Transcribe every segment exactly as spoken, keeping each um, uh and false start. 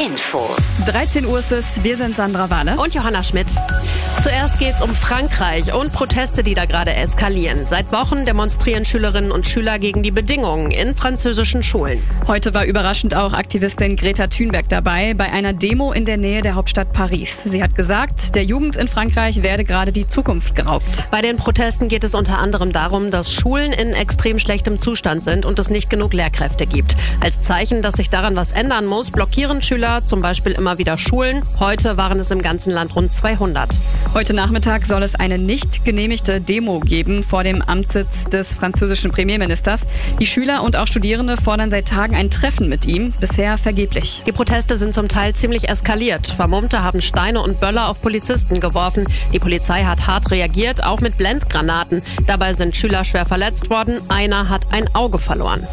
Infos. dreizehn Uhr ist es, wir sind Sandra Wahle und Johanna Schmidt. Zuerst geht's um Frankreich und Proteste, die da gerade eskalieren. Seit Wochen demonstrieren Schülerinnen und Schüler gegen die Bedingungen in französischen Schulen. Heute war überraschend auch Aktivistin Greta Thunberg dabei bei einer Demo in der Nähe der Hauptstadt Paris. Sie hat gesagt, der Jugend in Frankreich werde gerade die Zukunft geraubt. Bei den Protesten geht es unter anderem darum, dass Schulen in extrem schlechtem Zustand sind und es nicht genug Lehrkräfte gibt. Als Zeichen, dass sich daran was ändern muss, blockieren Schüler zum Beispiel immer wieder Schulen. Heute waren es im ganzen Land rund zweihundert. Heute Nachmittag soll es eine nicht genehmigte Demo geben vor dem Amtssitz des französischen Premierministers. Die Schüler und auch Studierende fordern seit Tagen ein Treffen mit ihm, bisher vergeblich. Die Proteste sind zum Teil ziemlich eskaliert. Vermummte haben Steine und Böller auf Polizisten geworfen. Die Polizei hat hart reagiert, auch mit Blendgranaten. Dabei sind Schüler schwer verletzt worden. Einer hat ein Auge verloren.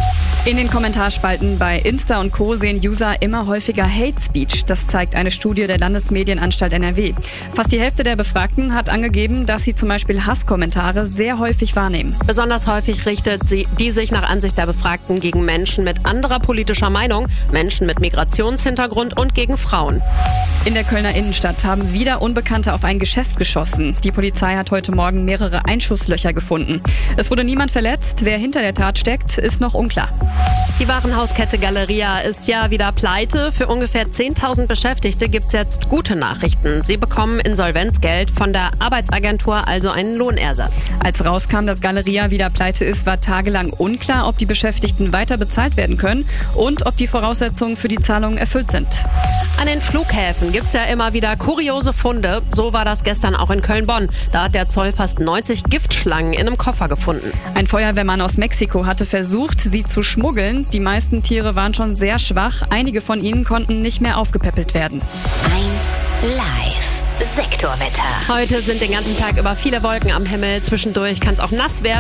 In den Kommentarspalten bei Insta und Co. sehen User immer häufiger Hate Speech. Das zeigt eine Studie der Landesmedienanstalt N R W. Fast die Hälfte der Befragten hat angegeben, dass sie zum Beispiel Hasskommentare sehr häufig wahrnehmen. Besonders häufig richtet sie die sich nach Ansicht der Befragten gegen Menschen mit anderer politischer Meinung, Menschen mit Migrationshintergrund und gegen Frauen. In der Kölner Innenstadt haben wieder Unbekannte auf ein Geschäft geschossen. Die Polizei hat heute Morgen mehrere Einschusslöcher gefunden. Es wurde niemand verletzt. Wer hinter der Tat steckt, ist noch unklar. Die Warenhauskette Galeria ist ja wieder pleite. Für ungefähr zehntausend Beschäftigte gibt's jetzt gute Nachrichten. Sie bekommen Insolvenzgeld von der Arbeitsagentur, also einen Lohnersatz. Als rauskam, dass Galeria wieder pleite ist, war tagelang unklar, ob die Beschäftigten weiter bezahlt werden können und ob die Voraussetzungen für die Zahlungen erfüllt sind. An den Flughäfen gibt's ja immer wieder kuriose Funde. So war das gestern auch in Köln-Bonn. Da hat der Zoll fast neunzig Giftschlangen in einem Koffer gefunden. Ein Feuerwehrmann aus Mexiko hatte versucht, sie zu schmuggeln. Die meisten Tiere waren schon sehr schwach. Einige von ihnen konnten nicht mehr aufgepäppelt werden. eins Live Sektorwetter. Heute sind den ganzen Tag über viele Wolken am Himmel. Zwischendurch kann es auch nass werden.